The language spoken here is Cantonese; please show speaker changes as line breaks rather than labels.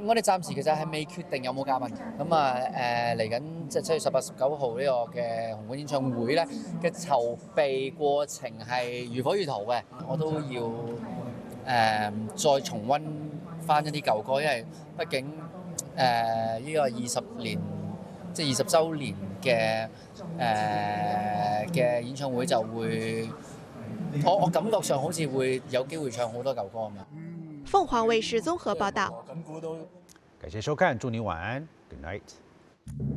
我哋暫時其實係未決定有冇嘉賓。咁啊嚟緊即係7月18、19號呢個嘅紅館演唱會咧嘅籌備過程係如火如荼嘅，我都要再重溫翻一啲舊歌，因為畢竟呢個20年即係20週年嘅演唱會就會，我感覺上好似會有機會唱好多舊歌咁樣。
鳳凰衛視綜合報道。
感謝收看，祝您晚安 ，Good night。